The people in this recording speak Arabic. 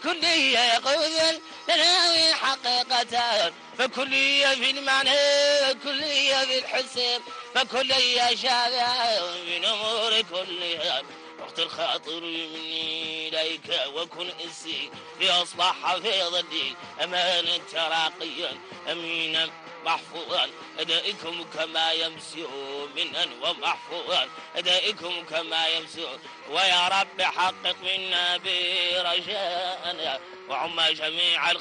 كلية قولا تناوي حقيقة، فكلية في المعنى كلية في الحساب، فكلية شابه من أمور كلها. وقت الخاطر مني إليك وكن إنسي في أصبح حفيظتي أمانا تراقيا أمينا محفوظا أدائكم كما يمسي منا ومحفوظا أدائكم كما يمسي. ويا رب حقق منا برجاءنا وعم جميع